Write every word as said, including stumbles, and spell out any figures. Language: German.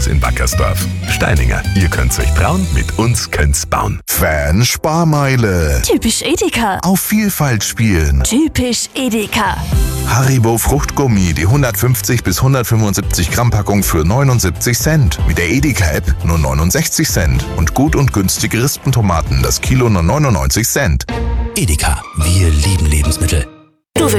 uns in Wackersdorf. Steininger, ihr könnt's euch trauen, mit uns könnt's bauen. Fan-Sparmeile. Typisch Edeka. Auf Vielfalt spielen. Typisch Edeka. Haribo Fruchtgummi, die hundertfünfzig bis hundertfünfundsiebzig Gramm Packung für neunundsiebzig Cent. Mit der Edeka-App nur neunundsechzig Cent. Und gut und günstige Rispentomaten, das Kilo nur neunundneunzig Cent. Edeka, wir lieben Lebensmittel.